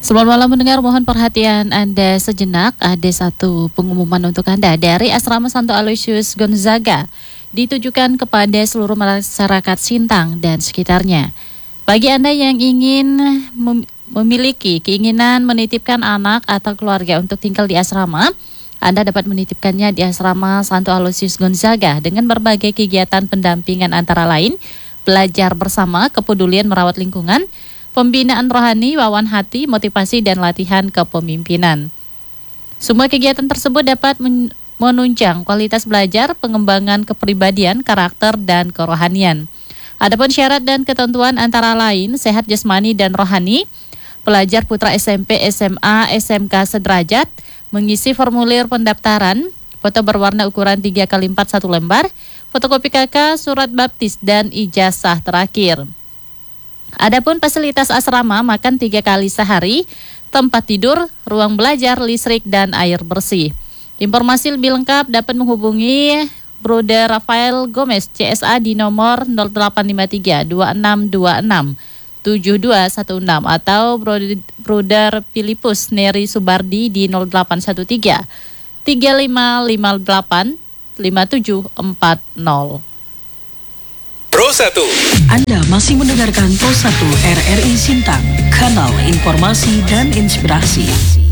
Selamat malam mendengar, mohon perhatian Anda sejenak. Ada satu pengumuman untuk Anda dari Asrama Santo Aloysius Gonzaga, ditujukan kepada seluruh masyarakat Sintang dan sekitarnya. Bagi Anda yang ingin memiliki keinginan menitipkan anak atau keluarga untuk tinggal di asrama, Anda dapat menitipkannya di Asrama Santo Aloysius Gonzaga dengan berbagai kegiatan pendampingan antara lain belajar bersama, kepedulian merawat lingkungan, pembinaan rohani, wawasan hati, motivasi, dan latihan kepemimpinan. Semua kegiatan tersebut dapat menunjang kualitas belajar, pengembangan kepribadian, karakter, dan kerohanian. Adapun syarat dan ketentuan antara lain sehat jasmani dan rohani, pelajar putra SMP, SMA, SMK sederajat, mengisi formulir pendaftaran, foto berwarna ukuran 3x4 1 lembar, fotokopi KK, surat baptis, dan ijazah terakhir. Adapun fasilitas asrama, makan 3 kali sehari, tempat tidur, ruang belajar, listrik, dan air bersih. Informasi lebih lengkap dapat menghubungi Bruder Rafael Gomez CSA di nomor 0853 2626 7216 atau Bruder Filipus Neri Subardi di 0813 3558 5740. Pro 1. Anda masih mendengarkan Pro 1 RRI Sintang, kanal informasi dan inspirasi.